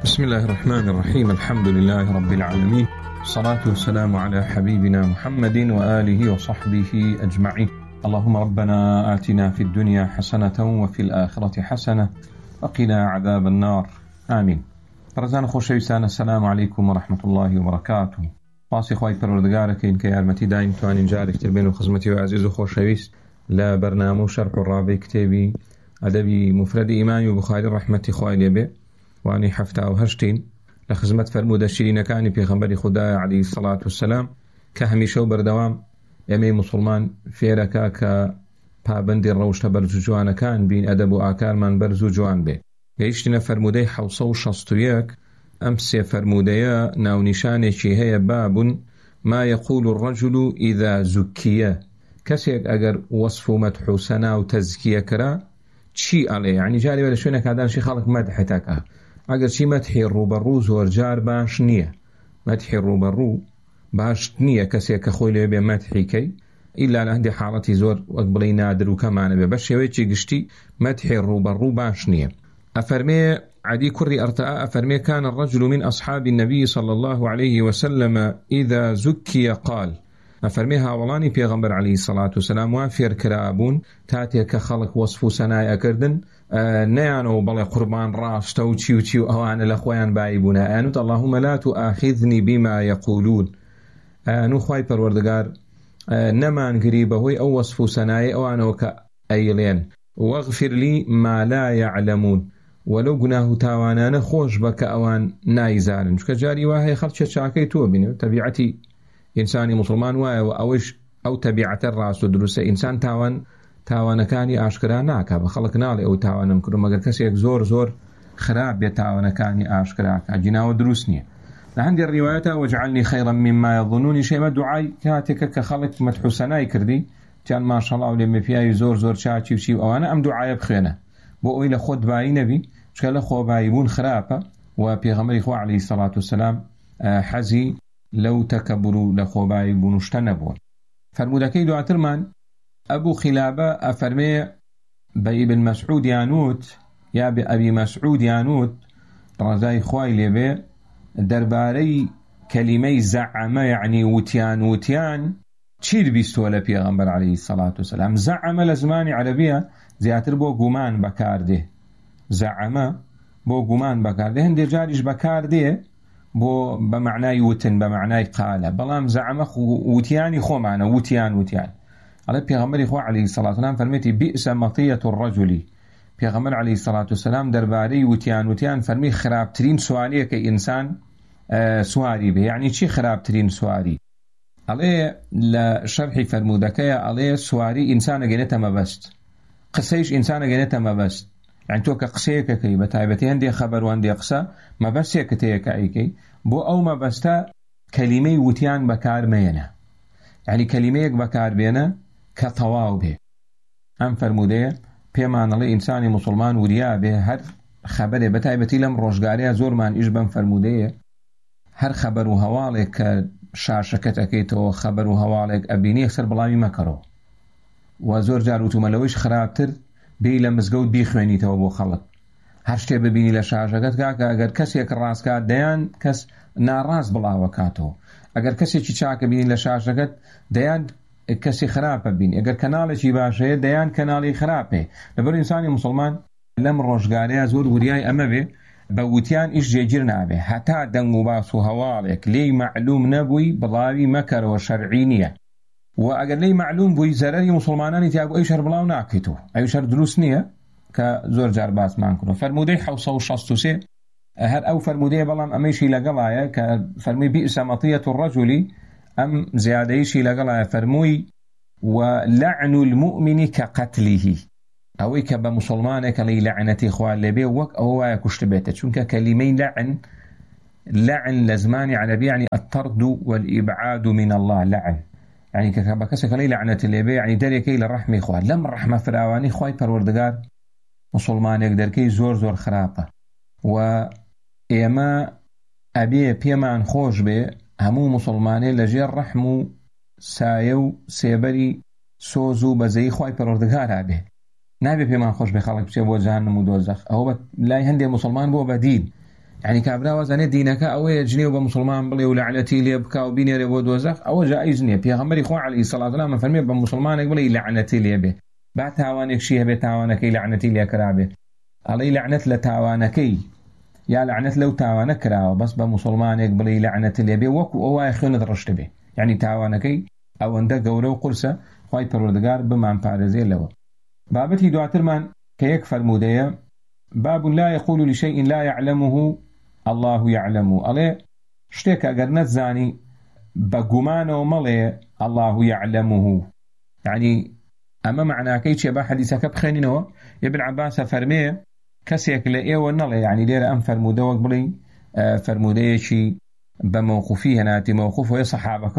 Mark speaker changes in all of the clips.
Speaker 1: بسم الله الرحمن الرحيم. الحمد لله رب العالمين، الصلاة والسلام على حبيبنا محمد وآله وصحبه أجمعين. اللهم ربنا آتنا في الدنيا حسنة وفي الآخرة حسنة وقنا عذاب النار، آمين. رزان خوشويستان، السلام عليكم ورحمة الله وبركاته. باسی خوای پەروەردگارەکەین کە یارمەتی دایم توانین جارێک تر بێن و خزمەتی و عزیز و خۆشەویست لە بەرنامە و شەرح و ڕابەی کتێبی ئەدەبی مفرەدی ئیمامی و بوخاری ڕەحمەتی خوای لێبێ وانی 78 لە خزمەت فەرموودە شیرینەکانی پێغەمبەری خودای عەلەیهی السەڵات وەسسەلام کە هەمیشە و بەردەوام ئێمەی موسڵمان فێرەکە کە پابەندی ڕەوشتە بەرز و جوانەکان بین، ئەدەب و ئاکارمان بەرز و جوان بێ. گەیشتینە فەرموودەی 761. ئەم سێ فەرموودەیە ناونیشانێکی هەیە: بابون ما يقول الرجل إذا زكية. کەسێک ئەگەر وەصف و مەدح و سەنا و تەزکیە کرا چی ئەڵێ؟ یعنی جاری وە لە شوێنێک کادانشی خەڵک مەدحێتەکە، ئەگەر چی مەدحی ڕوبەڕوو زۆر جار باش نییە. مەدحی ڕوبەڕوو باش نییە کەسێک کە خۆی لێ بێ مەدحیکەی، ئیلا لە هەندێک حاڵەتی زۆر وەک بڵێ نادر و کەمانە بێ، بە شێوەیەکی گشتی مەدحی ڕوبەڕوو باش نییە. أفرمي عدي كري أرتاء أفرمي كان الرجل من أصحاب النبي صلى الله عليه وسلم إذا زكي قال. أفرمي هاولاني پیغمبر عليه الصلاة والسلام وافير كرابون تاتي كخلق وصف سناي أكردن نيانو بلا قربان راس تو تشيو تشيو أوان الأخوان بايبونا آنوت اللهم لا تؤاخذني بما يقولون. آنو خواي پروردگار نمان قريبه هوي أو وصف سناي أوانو كأيلين واغفر لي ما لا يعلمون. ولو گوناه تاوانانە خۆش بە کە ئەوان نایزانن، چکە جاری وایە خەڵکێ چاکەی تۆ بینێ. تەبیعەتی ئینسانی موسڵمان وایە و ئەوەش ئەو تەبیعەتە ڕاست و دروستە. ئینسان تاوانەکانی ئاشکرا ناکە، بە خەڵک ناڵێ ئەو تاوانم کردو، مەگەر کەسێک زۆر خراپ بێت تاوانەکانی ئاشکراکە، جیناوە دروست نییە. لە هەندێک ڕیوایەتە وەجعلنی خەیڕا مما یظنون، شێمە دوعای کاتێکە کە خەڵک مەدح و سەنای کردی تیان ماشەڵڵا و لێمە پیاوی زۆر چاچی و چی و ئەوانە ئەم دوعایە بخوێنە بۆ ئەوی لە خۆت بایی نەبی، چکە لە خۆباییبوون خراپە و پێغەمبەری خوا عەلەیهی السەڵات وەسسەلام حەزی لەو تەکەببر و لە خۆباییبوون شتە نەبووە. فەرموودەکەی دواترمان ئەبوو خیلابە ئەفەرمێ بە ئیبن مەسعود یانوت یا بە ئەبی مەسعود یانوت ڕەزای خوای لێبێ دەربارەی کەلیمەی زەعەمە، یعنی وتیان چیر بیستووە لە پێغەمبەر عەلەیهی السەڵات وەسسەلام. زەعەمە لە زمانی عەرەبیە زیاتر بۆ گومان بەکاردێ. زەعەمە بۆ گومان بەکاردێ، هەندێک جاریش بەکاردێ بۆ بە معنای وتن، بە معنای قالە، بەڵام زەعەمە وتیانی خۆمانە، وتیان ئەڵێ پێغەمبەری خوا عەلەیهی السەڵات وەسسەلام فەرمێتی بئس مەطیەة الرەجل. پێغەمبەر عەلەیهی السەڵات وەسسەلام دەربارەی وتیان فەرمی خراپترین سواریە کە ئینسان سواری بێ. یعنی چی خراپترین سواری؟ ئەڵێ لە شەرحی فەرموودەکەیە ئەڵێ سواری ئینسانە گەنێتە مەبەست، قسەیش ئینسانە گەنێتە مەبەست. یعنی تۆ کە قسەیەکەکەی بە تایبەتی هەندێک خەبەر و هەندێک قسە مەبەستێکت هەیە کە ئەیکەی، بۆ ئەو مەبەستە کەلیمەی وتیان بەکار مێنە، یعنی کەلیمەیەک بەکار بێنە کە تەواو بێ. ئەم فەرموودەیە پێمانەڵێ ئینسانی موسڵمان وریا بێ هەر خەبەرێ، بە تایبەتی لەم ڕۆژگارەیە زۆرمان ئیش بەم فەرموودەیە، هەر خەبەر و هەواڵێک کە شاشەکەت ئەەکەیتەوە، خەبەر و هەواڵێک ئەبینی یەکسەر بڵاوی مەکەڕەوە. و زۆر جار وتومەلەوەیش خراپتر بێی لە مزگەوت بیخوێنیتەوە بۆ خەڵک. هەر شتێ ببینی لە شاشەکەت کاکە ئەگەر کەسێک ڕاستکات دەیان کەس ناڕاست بڵاوە کاتەوە، ئەگەر کەسێکی چاکە بینی لە شاشەکەت دەیان کەسی خراپە بینی، ئەگەر کەناڵێکی باشەیە دەیان کەناڵی خراپێ. لەبەر ئینسانی موسڵمان لەم ڕۆژگارەیە زۆر وریای ئەمە بێ بە وتیان ئیش جێگیر نابێ، هەتا دەنگ و باس و هەواڵێک لێی مەعلوم نەبووی بڵاوی مەکەرەوە، شەرعی نییە. و ئەگەر لێی مەعلوم بووی زەرەری موسڵمانانی تیابوو ئەی شەر بڵاو ناکەیتەوە، ئەی شەر دروست نییە کە زۆر جار باسمان کردو. فەرموودەی 763 هەر ئەو فەرموودەیە، بەڵام ئەمەیشی لەگەڵایە کە فەرمووی بئس مەطیەة الرەجل، ئەم زیادەیشی لەگەڵایە فەرمووی ولعن المؤمن كقتله، ئەوەی کە بە موسڵمانێک ئەڵێی لەعنەتی خوا لێبێ وەک ئەوە وایە کوشت بێتە، چونکە کەلیمەی لعن لە زمانی عەرەبی یعنی الطرد والإبعاد من الله. لعن يعني كبكسك لي لعنة اللي يعني دريكي للرحمة إخوة لم رحمة فراواني خواي پروردگار مسلمان يقدر كي زور خرابة و إما أبي بيمان خوش بي همو مسلماني لجير رحمو سايو سيبري سوزو بزي خواي پروردگار أبي نابي بيمان خوش بي خلق بشي بو جهنم و دوزخ أهو لاي هندي مسلمان بو بديل يعني كابرا وزنه دينك او يجني وبمسلمان بلي ولعنتي لي بكا وبينير ودوزخ او جائز نيه بيغمر اخوان عليه الصلاه والسلام فرمي بمسلمان بلي لعنتي لي به بعد تاوانك شي به تاوانك لعنتي لي كرابه علي لعنت لتاوانك يا لعنت لو تاوانك كراو بس بمسلمانك بلي لعنتي لي به وكو او يخون درشت به يعني تاوانك او انده قولو قرصه خوي پروردگار بمان پارزي لو بابتي دواتر من كيك فرموديه باب لا يقول لشيء لا يعلمه الله يعلمه عليه شتيك اگر نتزاني بقمانه ملي الله يعلمه يعني اما معناه كيتش با حديثك بخينينه ابن عباس فرميه كسيك لايه ونلي يعني دير ام فرموده وقبلي فرموده شي بموقفيه ناتي موقفه صحابك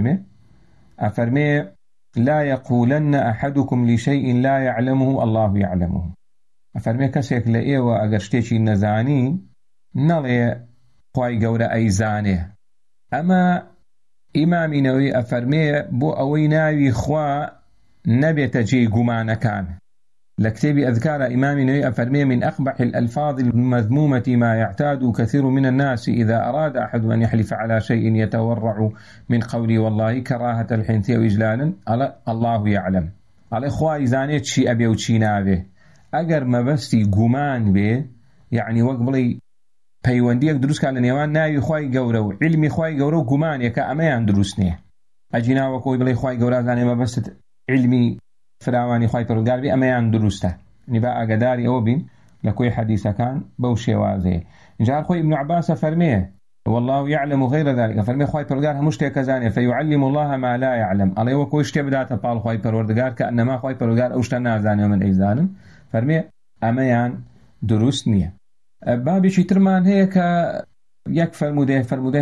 Speaker 1: وفرميه لا يقولن احدكم لشيء لا يعلمه الله يعلمه فرميه كسيك لايه واگر شتيشي نزاني نلي خوای گەورە ئەیزانێ ئەمە ئیمامی نەوەوی ئەفەرمێ بۆ ئەوەی ناوی خوا نەبێتە جێی گومانەکان لە کتێبی ئەذکارە ئیمامی نەوەوی ئەفەرمێ من أقبح الألفاظ المذمومة ما يعتاد كثير من الناس إذا أراد أحد أن يحلف على شيء يتورع من قولي والله كراهة الحنث وإجلالا على الله يعلم على خوا ئیزانێت چی ئەبێ و چی نابێ ئەگەر مەبەستی گومان بێ یعنی وەک بڵێ پەیوەندیەک دروستکە لە نێوان ناوی خوای گەورە و علمی خوای گەورە و گومانێکە ئەمەیان دروست نییە ئەجیناوە کۆی بڵێ خوای گەورە زانێ مەبەست علمی فراوانی خوای پەروەردگار بێ ئەمەیان دروستە نی با ئاگاداری ئەوە بین لە کۆی حەدیثەکان بەو شێوازەیە اینجا خۆی ابن عباس فەرمێ والله يعلم غير ذلك فرمي خوای پەروەردگار هەموو شتێک زانێ فيعلم الله ما لا يعلم ئەڵێ وە کۆی شتێ بداتە پاڵ خوای پەروەردگار کە ئەنەما خوای پەروەردگار ئەو شتە نازانێ من ئەیزانم فەرمێ ئەمەیان دروست نییە بابێکی ترمان هەیە کە یەک فرمودەی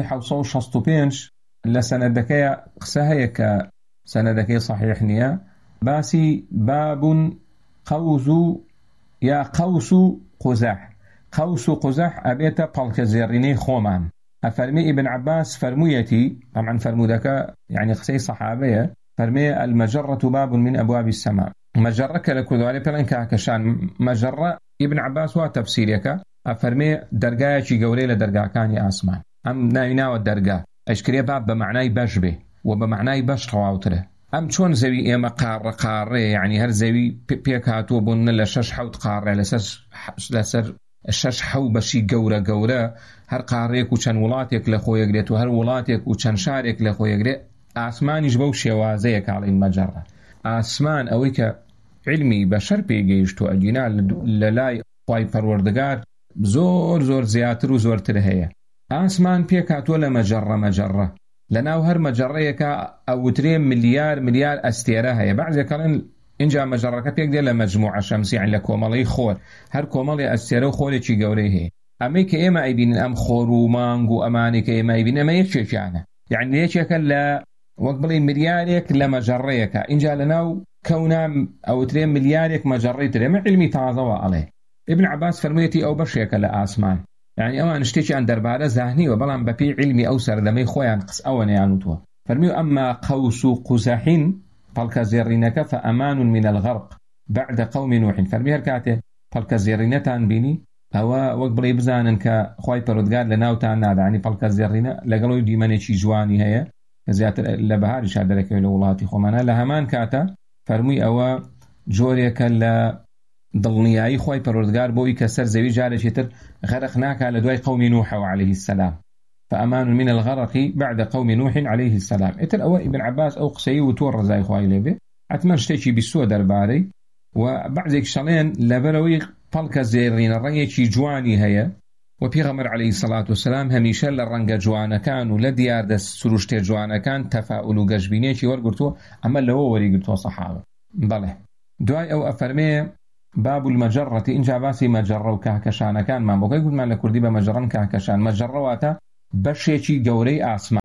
Speaker 1: 765 لە سەنەدەکەیە قسە هەیە کە سەنەدەکەی صحیح نییە باسی باب قوس یا قوس قزح قوس قزح ئەبێتە پەڵکە زێڕینەی خۆمان ئەفەرمێ ابن عباس فرموویەتی طبعا فرمودەکە يعني قسەی صحابەیە فەرمێ المجرة باب من أبواب السماء مجرة کە لە کوردواری پێڵێن کاکەشان مجرة ابن عباس وا تەفسیرێکە ئەفەرمێ دەرگایەکی گەورەی لە دەرگاکانی ئاسمان ئەم ناویناوە دەرگا ئەشکرێ باب بە معنای بەش بێ و بە معنای بەش تەواوترە ئەم چۆن زەوی ئێمە قاڕێ یعنی هەر زەوی پێک هاتووە بوون لە 6-7 قاڕێ لەسەر 6-7 بەشی گەورە هەر قاڕێک و چەند وڵاتێک لە خۆیەگرێت و هەر وڵاتێک و چەند شارێک لە خۆیەگرێت ئاسمانیش بەو شێوازەیە کاڵین مەجەڕە ئاسمان ئەوەی کە علمی بەشەر پێگەیشتووە ئەگینا لە لای خوای پەروەردگار زۆر زیاتر و زۆرتر هەیە ئاسمان پێک هاتووە لە مەجەڕە لەناو هەر مەجەڕەیەکە ئەوترێ ملیار ئەستێرە هەیە بەعضێکەڵێن اینجا مەجەڕەکە پێک دێ لە مەجموعە شەمسی لە کۆمەڵەی خۆر هەر کۆمەڵی ئەستێرە و خۆرێکی گەورەی هەیە ئەمەی کە ئێمە ئەیبینن ئەم خۆر و مانگ و ئەمانی کە ئێمە ئەیبینن ئەمە یەکێکیانە یعنی یەکێکە لە وەک بڵێ ملیارێک لە مەجەڕەیەکە اینجا لەناو کەونا ئەوترێ ملیارێک مەجەڕەی تر ئێمە علمی تازەوە ئەڵێ ابن عباس فرموویەتی ئەو بەشێکە لە ئاسمان يعني ئەوان شتێکیان دەربارە زاهنیوە بەڵام بەپێی علمی ئەو سەردەمەی خۆیان قس ئەوە نەیانوتووە فەرمیو ئەمما قوس قزحین پەڵکە زێڕینەکە فەئەمان من الغرق بعد قوم نوح فەرمی هەر کاتێ پەڵکە زێڕینەتان بینی ئەوە وەک بڵێ بزانن کە خوای پەروەردگار لە ناوتان نادا ینی پەڵکە زێڕینە لەگەڵەوەی دیمەنێکی جوانی هەیە زیاتر لە بەهاریشا دەرەکەوێت لە وڵاتی خۆمانە لە هەمان کاتە فەرمووی ئەوە جۆرێکە لە دڵنیایی خوای پەروەردگار بۆی کە سەر زەوی جارێکی تر غەرق ناکا لە دوای قومی نوح عليه السلام فأمان من الغرق بعد قوم نوح عليه السلام ئیتر ئەوە ابن عباس ئەو قسەی و تۆ ڕزای خوای لێبێ حتما شتێکی بیستووە دەربارەی و بەعضێک شەڵێن لەبەرەوەی پەڵکە زێڕینە ڕەنگێکی جوانی هەیە و پێغەمبەر عليه الصلاة والسلام هەمیشە لە ڕەنگە جوانەکان و لە دیاردە سروشتێ جوانەکان تەفاؤل و گەشبینێکی وەرگرتووە ئەمە لەوە وەریگرتووە سەحابە بەڵێ دوای ئەو ئەفەرمێ باب المجرة إنجا باسي مجرة وكهكشان كان ما بقى يقول ما لكردي بمجرة كهكشان مجرة واتا بشيء جوري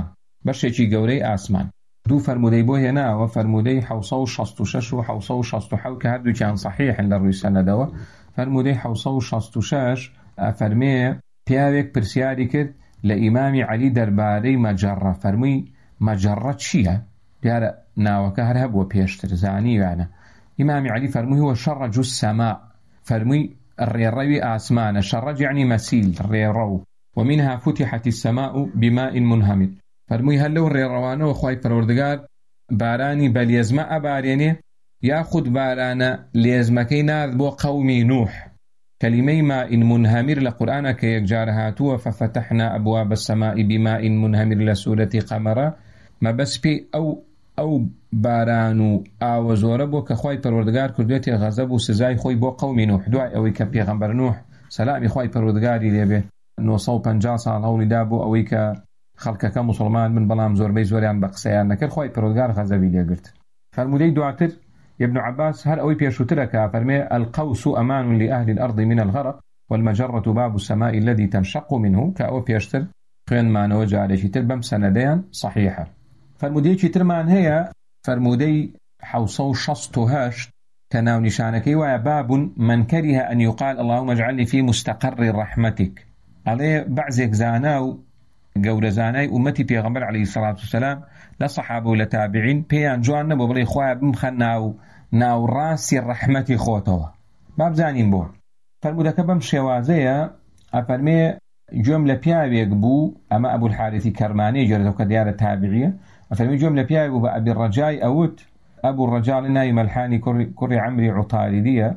Speaker 1: آسمان دو فرمودي بو هنا وفرمودي حوصو شستو ششو حوصو شستو حو كهدو كان صحيح للروي سنة دوا فرمودي حوصو شستو شش فرمي بيابك برسياري كد لإمام علي درباري مجرة فرمي مجرة شيها ديارة ناوكا هرهب وبيشتر زاني يعني إمام علي فرموه هو شرج السماء فرمي الريروي آسمان شرج يعني مسيل الريرو ومنها فتحت السماء بماء منهمر فرمووی هەر لەو ڕێڕەوانەوە خوای پەروەردگار بارانی بەلێزمە ئەبارێنێ یاخود بارانە لێزمەکەی نارد بۆ قەومی نوح كلمة ماء منهمر لقرآن كيكجار هاتوا ففتحنا أبواب السماء بماء منهمر لسورة قمرة ما بس بي أو بارانو أو زوربو كخواي پروردگار كردوتي غضب وسزاي خوي بو قوم نوح دعاء أوي كبيغمبر نوح سلامي خوي پروردگاري ليبه 950 سال هولي دابو أوي كخلقك كمسلمان من بلام زور بي زوريان بقسيان نكر خوي پروردگار غضبي ليقرت فالمدي دعاتر ابن عباس هر أوي بيشوترك فرمي القوس أمان لأهل الأرض من الغرق والمجرة باب السماء الذي تنشق منه كأو بيشتر خيان ما نوجه عليه تربم سندين صحيحة فالمدي ترمان هي فرمودي حوصو شصتهاش كناو نشانكي وباب من كره أن يقال اللهم اجعلني في مستقر رحمتك عليه بعزك زاناو قول زاناي أمتي بيغمبر عليه الصلاة والسلام لصحابه ولتابعين بيان جوان نبو بلي خواه بمخناو ناو راسي الرحمة خوتوا باب زانين بو فرمودك بمشيوازية أفرمي جملة بياويك بو أما أبو الحارث كرماني جرده كديارة تابعية أفرمي جملة بياويك بو أبي الرجاء أوت أبو الرجاء لنا يملحاني كري عمري عطاردية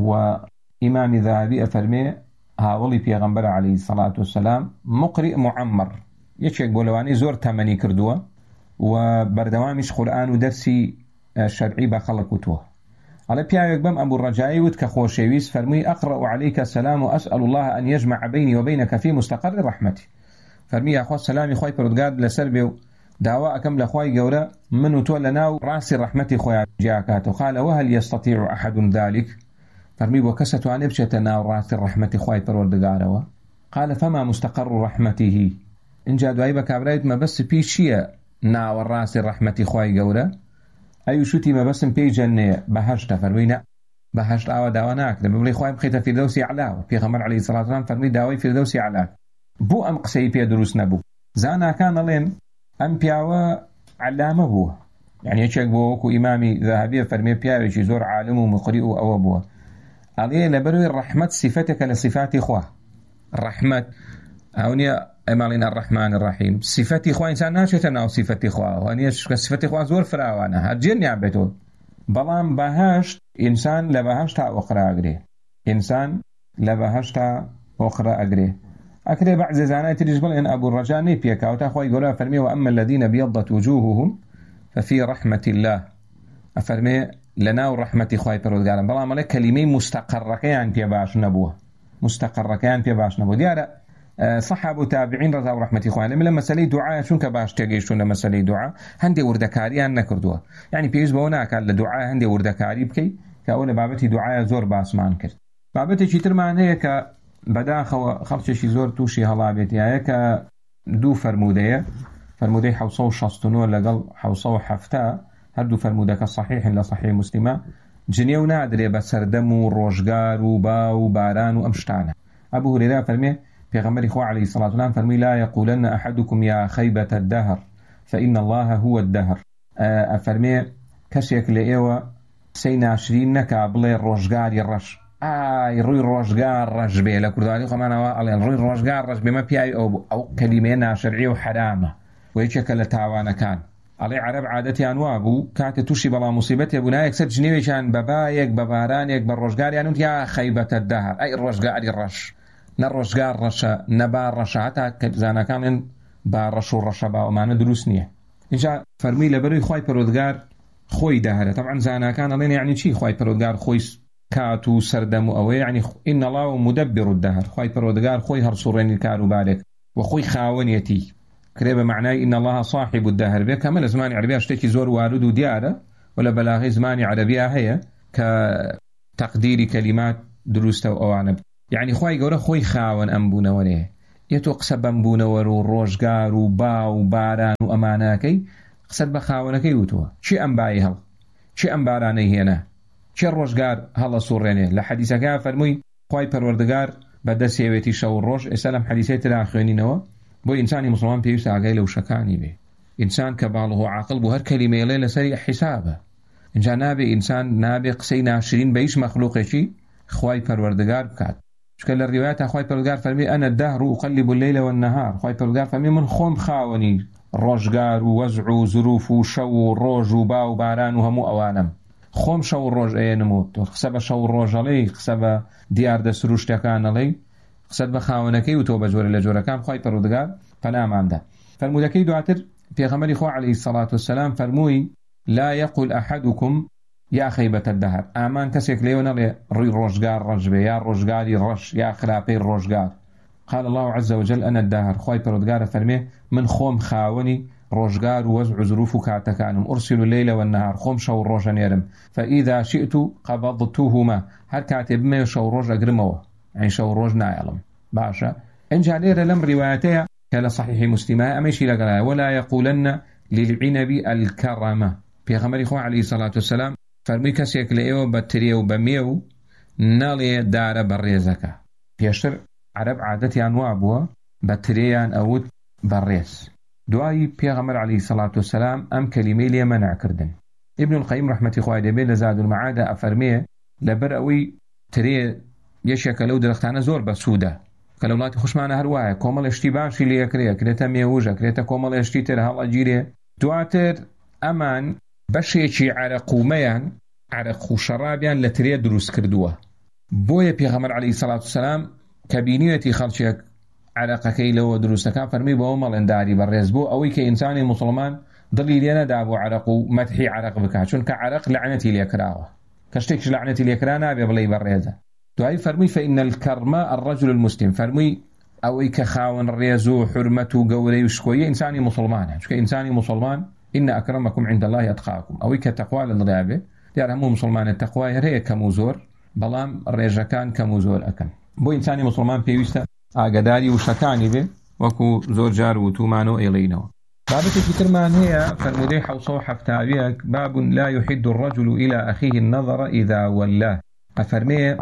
Speaker 1: وإمام ذهبي أفرمي هاولي بيغمبر عليه الصلاة والسلام مقرئ معمر يشيك بولواني زور تمني كردوه وبردوامش قرآن ودرسي الشرعي بخلق وتوه على بيايك بم أبو الرجاء وتكخوشيويس فرمي أقرأ عليك السلام وأسأل الله أن يجمع بيني وبينك في مستقر رحمتي فرمي يا أخوة السلام خوي بردقاد لسربي دعواء كم لأخوي جورا من تولنا رأس رحمتي خويا جاكات وقال وهل يستطيع أحد ذلك فرمي وكسة عن إبشتنا رأس الرحمة خوي بردقاد قال فما مستقر رحمته إن جاء دعيبك عبرايت ما بس بيشيا ناو الراس الرحمة خوي جورا أي شتي ما بس بي جنة بهشت فرمينا بهشت أو داوناك لما بلي خوي بخيت في دوسي علاه في غمر عليه الصلاة والسلام فرمي داوي في دوسي علاه بو أم قسي بي دروس نبو زانا كان لين أم بياوا علامة بو يعني يشك بوكو إمامي ذهبية فرمي بياوا يجي زور عالم ومقرئ أو أبوه عليه لبروي الرحمة صفتك لصفات إخوة الرحمة هوني أمالنا الرحمن الرحيم صفتي إخوة إنسان ناشتنا صفتي إخوة وأني صفتي إخوة زور فراوانا هرجين يعبتون بلان بهشت إنسان لبهشت أخرى أجري إنسان لبهشت أخرى أجري أكده بعد زانات ترجبل إن أبو الرجاء نيبيك أو تأخوي يقولها فرمي وأما الذين بيضت وجوههم ففي رحمة الله أفرمي لنا ورحمة إخوة برودقالا بلان ملك كلمة مستقرة كيان بيباش نبوه مستقرة كيان بيباش نبوه ديارة صحابة تابعين رضا ورحمة إخوانهم لما مسألة دعاء شون كباش تجيشون مسألة دعاء هندي وردكاري أن نكردوها يعني بيجز بوناك على دعاء هندي وردكاري بكي كأول بابتي دعاء زور باس مان كرد بابتي شيتر معناه هيك بدأ خلص شي زور توشي هلا بيتي هيك دو فرمودية حوصو شصتنو لقل حوصو حفتا هردو فرمودك الصحيح إلا صحيح مسلمة جنيو نادري بسردم وروجقار وباو وباران وأمشتانا أبو هريرة فرمي پیغمبر خو عليه الصلاة والسلام فرمي لا يقولن أحدكم يا خيبة الدهر فإن الله هو الدهر فرمي كشيك لإيوة سينا 20 نكا بلي الروجقار يرش روي الروجقار رش بي لكردالي خمانا روي الروجقار رش بما بيأي أو كلمين شرعي وحرامة ويشك لتعوانا كان علي عرب عادتي أنوابو كانت توشي بلا مصيبتي أبونا يكسر جنيوشان ببايك ببارانيك بالروجقار يعني يا خيبة الدهر أي الروجقار يرش نرشقار رشا نبار رشا حتى زانا كان بارشو رشا وما ندروس نيه إنجا فرمي لبروي خوي برودقار خوي دهره طبعا زانا كان لين يعني شي خوي برودقار خوي كاتو سردمو أو يعني إن الله مدبر الدهر خوي برودقار خوي هرصورين الكارو بالك وخوي خاونيتي كريبة معناه إن الله صاحب الدهر بك كمان زماني عربية اشتكي زور والد وديارة ولا بلاغي زماني عربية هي كتقدير كلمات دروسته أو عنب يعني خوي جورا خوي خاون أمبونا وليه يتوقسب أمبونا ورو روجقار وباو باران وأماناكي قصد بخاونكي وتوا شي أمباي هل شي أمباراني هنا شي الروجقار هلا صوريني لحديثك فرمي خوي پروردگار بدا سيويتي شو الروج اسلام حديثات الآخرين نوا بو إنساني مسلمان بيوسع عقيل وشكاني به إنسان كباله عاقل بو هر كلمة ليلة سريع حسابه إن جا نابي إنسان نابي قسينا 20 بيش مخلوق شي خوي پروردگار بكات شكل الروايات أخوي بلغار فرمي أنا الدهر أقلب الليل والنهار. أخوي بلغار فرمي من خوم خاوني ڕۆژگار و وەزع و زروف و شەو و ڕۆژ و با و باران و هەموو ئەوانم خۆم شەو و ڕۆژ ئێنم و تۆ قسە بە شەو و ڕۆژەڵەی قسە بە دیاردە سروشتەکانەڵەی قسەت بە خاوەنەکەی و تۆ بە جۆرە لە جۆرەکان خۆی پەروەردگار پەناماندا. فەرمودەکەی دواتر پێغەمبەری خوا عەلەیهی سەڵات وەسەلام فەرمووی لا يقل أحدكم يا خيبة الدهر ئامان کەسێک لێوە نەڵێ ڕووی ڕۆژگار ڕەش بێ یا ڕۆژگاری ڕەش یا خراپەی ڕۆژگار. قال الله عز وجل أنا الدهر خواي پەروەردگارە فەرمێ من خۆم خاوەنی ڕۆژگار و وەزع و زروف و کاتەکانم أرسل الليل والنهار خۆم شەو ڕۆژە نێرم فإذا شئت قبضتهما هەر کاتێ بمێ شەو ڕۆژ ئەگرمەوە ئەی شەو ڕۆژ نایەڵم. باشە ئەنجا لێرە لەم ڕیوایەتەیە کە لە صحیحی مسلمە ئەمەشی لەگەڵایە ولا يقولن للعنب الكرمة. پێغەمبەری خوا عەلەیهی سەڵات وسەلام فەرمووی کەسێک لە ئێوە بە ترێ و بە مێو نەڵێ دارە بەڕێزەکە. پێشتر عرب عادەتیان وا بووە بە ترێیان ئەوت بەڕێز. دوایی پێغەمبەر عەلەیهی سەڵات وسەلام ئەم کەلیمەی لێ مەنعکردن. ابن القیم ڕەحمەتی خوای لێبێ لە زاد المعادە ئەفەرمێ لەبەر ئەوەی ترێ یەشێکە لەو درەختانە زۆر بەسوودە کە لە وڵاتی خوشمانە هەروایە کۆمەڵ شتی باشی لێکرێ کرێتە مێوژە کرێتە کۆمەڵ شتی تر هەڵەگیرێ. دواتر ئەمان بەشێکی عەرەقومەیان عەرەق و شەرابیان لە ترێ دروست کردووە. بۆیە پێغەمبەر عەلەیهی سەڵات وسەلام کە بینیوێتی خەڵکێک عەرەقەکەی لەوە دروستەکان فەرمی بەوە مەڵێنداری بەڕێز بۆ ئەوەی کە ئینسانی موسڵمان دڵی لێ نەدا بۆ عەرەق و مەدحی عەرەق بکات چونکە عەرەق لەعنەتی لێکراوە کە شتێکیش لەعنەتی لێکرا نابێ بڵێی بەڕێزە. دوایی فەرمووی فإن الكرمة الرجل المسلم فەرمووی ئەوەی کە خاوەن ڕێز و حورمەت و گەورەی و شکۆیی ئینسانی موسڵمانە چونکە ئینسانی موسڵمان إن أكرمكم عند الله أتقاكم ئەوەی کە تەقوا لەدڵیا بێ دیار هەموو موسڵمانە تەقوای هەیە کەم و زۆر بەڵام ڕێژەکان کەم و زۆر ئەکەن. بۆ ئینسانی موسڵمان پێویستە ئاگاداری وشەکانی بێ وەکو زۆر جار وتومان و ئێڵینەوە. بابەتێکی ترمان هەیە فەرمودەی 770 باب لا يحد الرجل إلى أخيه النظر إذا ولاه. ئەفەرمێ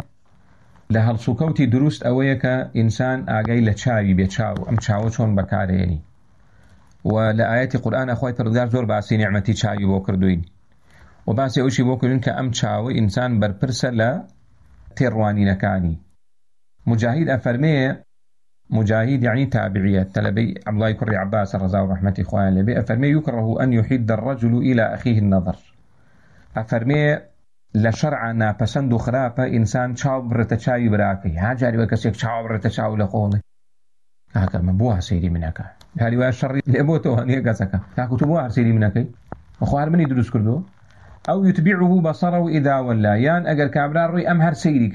Speaker 1: لە هەڵسوکەوتی دروست ئەوەیە کە ئینسان ئاگای لە چاوی بێ چاو ئەم چاوە چۆن بەکارهێنی و لە ئاەتی قورئان خۆی پەروەردگار زۆر باسی نیعمەتی چاوی بۆ کردوین و باسی ئەوشی بۆ کردوین کە ئەم چاوە ئینسان بەرپرسە لە تێڕوانینەکانی. مجاهید ئەفەرمێ مجاهد يعني تابعية تلبي عبد الله كري عباس الرضا ورحمة إخوان لبي أفرمي يكره أن يحد الرجل إلى أخيه النظر. أفرمي لشرعنا پسند خرافة إنسان چاو برتا چاوی براكي هاجاري وكسيك چاو برتا چاو لقوله هكا من بوها سيدي منك هاري وها الشر لأبوتو هنية قسكا هاكو تبوها سيدي منك وخوار مني دروس كردو أو يتبعه بصره إذا ولا يان أجر كابرار روي أم هر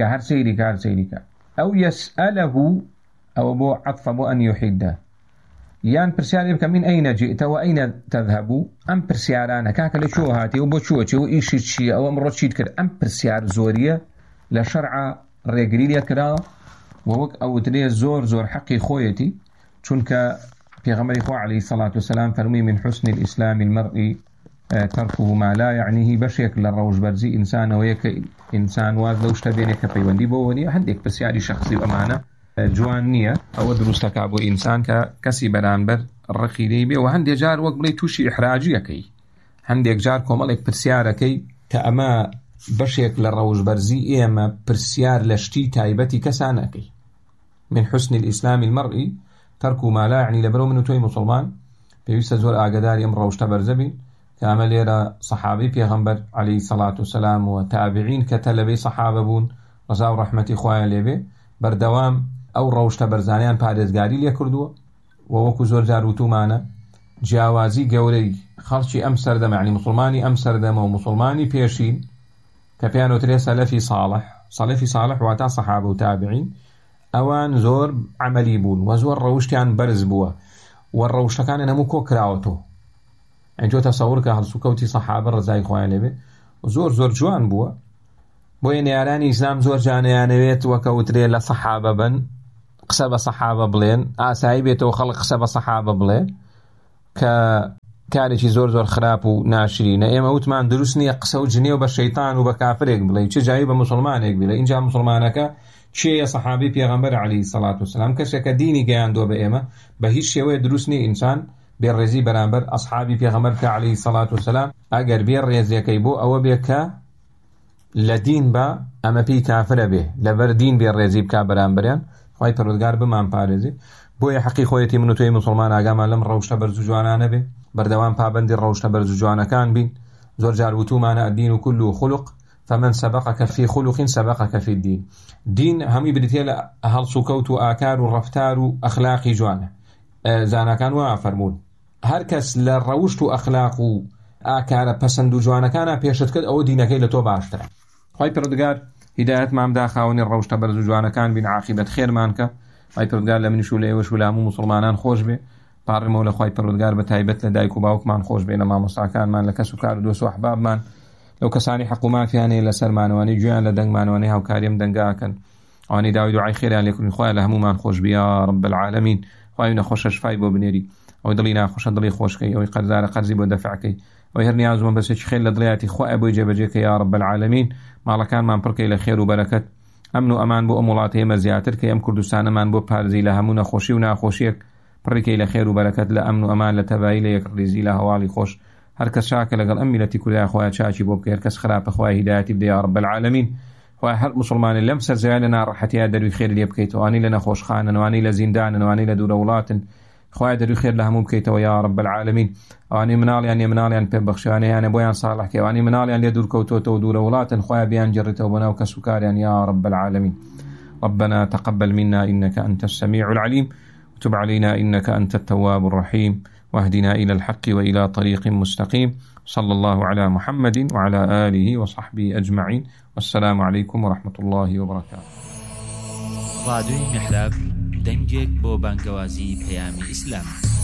Speaker 1: سيرك أو يسأله أو بو عطف بو أن يحده يان برسيار يبقى من أين جئت وأين تذهب أم برسيارانا كاكا لشو هاتي وبو شو إيشي تشي أو أمرو تشيد كر أم برسيار زورية لشرع ريقريلية كرا ووك أو تريه زور حقي خويتي چونك پیغمبر خو عليه الصلاة والسلام فرمي من حسن الإسلام المرء تركه ما لا يعنيه بشيك للروج برزي إنسان ويك إنسان واز لوش تبينك بيوندي بودي هنديك برسياري شخصي وأمانة جوان نییە ئەوە دروستەکە بۆ ئینسان کە کەسی بەرامبەر ڕقیدەی بێ و هەندێک جار وەک بڵێ تووشی ئیحراجیەکەی هەندێک جار کۆمەڵێک پرسیارەکەی کە ئەمە بەشێک لە ڕەوژبەرزی ئێمە پرسیار لە شتی تایبەتی کەسانەکەی. من حسن الإسلام المرء ترك ما لا يعني لەبەرەوە من و تۆی موسڵمان پێویستە زۆر ئاگاداری ئەم ڕەوشتە بەرزە بین کە ئەمە لێرە سەحابەی پێغەمبەر عەلەیهی سەڵات وسەلام و تابعین کە تەلەبەی سەحابە بوون ڕەزا و ڕەحمەتی خوایان لێبێ بەردەوام ئەو ڕەوشتە بەرزانیان پارێزگاری لێ کردووە و وەکو زۆر جار وتومانە جیاوازی گەورەی خەڵکی ئەم سەردەمە یعنی موسڵمانی ئەم سەردەمە و موسڵمانی پێشین کە پێیان وترێ سەلەفی صالح واتە سەحابە و تابعین ئەوان زۆر عەمەلی بوون و زۆر ڕەوشتیان بەرز بووە و ڕەوشتەکانیان هەموو کۆ کراوەتەوە. ئەنجۆ تەسەوور کە هەڵسوکەوتی سەحابە ڕزای خۆیان لێبێ زۆر جوان بووە. بۆیە نێرانی ئیسلام زۆر جانەیانەوێت وەکەوترێ لە سەحابە بن قسە بە سەحابە بڵێن ئاسایی بێتەوە خەڵک قسە بە سەحابە بڵێ کە کارێکی زۆر خراپ و ناشرینە. ئێمە وتمان دروست نییە قسە و جنێ و بە شەیطان و بە کافرێک بڵێ چه جایی بە موسڵمانێک بڵێ. اینجا موسڵمانەکە چێە سەحابەی پێغەمبەر عەلەیهی سەڵات وسەلام کەسێکە دینی گەیاندووە بە ئێمە بە هیچ شێوەیە دروست نییە ئینسان بێڕێزی بەرامبەر ئەسحابی پێغەمبەر کە عەلەیهی سەڵات وسەلام ئەگەر بێڕێزیەکەی بۆ ئەوە بێ کە لدين با أما بي كافر به لبردين بي الرزيب كابران بريان خواهي پروردگار بمان پارزي بويا حقي خويتي منو توي مسلمان آقاما لم روشتا برزو جوانا به بردوان پابندي روشتا برزو جوانا كان بين زور جار وتومانا الدين كله خلق فمن سبقك في خلق سبقك في الدين دين همي بديتيل هل سكوت آكار ورفتار أخلاقي جوانا زانا كانوا فرمون هركس لروشت أخلاق آكار پسند جوانا كان بيشت كد أو دينكي لتو باشتر خواهي پردگار هدايت مام دا خاوني الروشت برزو جوانا كان بين عاقبة خير مانك خواهي پردگار لمن شولي وشولامو مسلمانان خوش به پارمو لخواهي پردگار بتايبت لدايكو باوك مان خوش بينا ما مستعكان مان لكسو كار دوسو أحباب مان لو كساني حقوما فياني لسر مانواني جوان لدنگ مانواني هاو كاريم دنگاكن واني داوي دعاي خيران لكن خواهي لهمو مان خوش بيا رب العالمين خواهي نخوش شفاي بو بنيري او دلينا خوش دلي خوش كي او قرزار قرزي بو دفع كي او هر نياز من بس خير لدلياتي خواهي بو جيبجيك يا رب العالمين مالكان مان بركي لخير وبركت امن امان بو امولاتي مزياتر كي ام كردستان مان بو بارزي لهمو نخوشي وناخوشيك بركي لخير وبركت لامن امان لتبايل يكرزي لهوالي خوش هركس شاكل لقل أميلتي كلها أخوات شاشي بوبك هركس خراب أخوات هدايتي بدي يا رب العالمين وهر مسلمان اللي مسر زعلنا رحتي هذا خير اللي يبكيت واني لنا خوش خانا واني لزندان واني لدولات أخوات دري خير لهم بكيت ويا رب العالمين واني منالي أني منالي أن ببخشاني أنا بويان صالح كي واني منالي أن يدور كوتوت ودولات أخوات بيان جرت وبناو كسكاري يا رب العالمين ربنا تقبل منا إنك أنت السميع العليم وتب علينا إنك أنت التواب الرحيم واهدنا إلى الحق وإلى طريق مستقيم صلى الله على محمد وعلى آله وصحبه أجمعين والسلام عليكم ورحمة الله وبركاته.
Speaker 2: راديو محراب دنجك بو بانقوازي بيامي إسلام